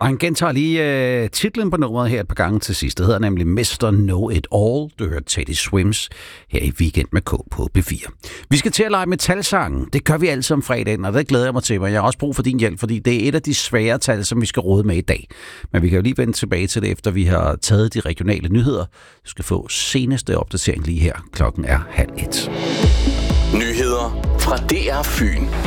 Og han gentager lige titlen på nummeret her et par gange til sidst. Det hedder nemlig Mr. Know It All. Du hører Teddy Swims her i Weekend med K på B4. Vi skal til at lege metalsangen. Det gør vi altid om fredagen, og det glæder jeg mig til. Men jeg har også brug for din hjælp, fordi det er et af de svære tal, som vi skal råde med i dag. Men vi kan jo lige vende tilbage til det, efter vi har taget de regionale nyheder. Du skal få seneste opdatering lige her. Klokken er 12:30. Nyheder fra DR Fyn.